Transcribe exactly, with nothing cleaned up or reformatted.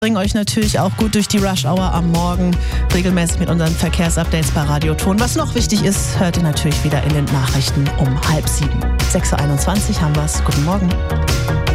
bringen euch natürlich auch gut durch die Rush Hour am Morgen, regelmäßig mit unseren Verkehrsupdates bei Radioton. Was noch wichtig ist, hört ihr natürlich wieder in den Nachrichten um halb sieben. sechs Uhr einundzwanzig haben wir's. Guten Morgen.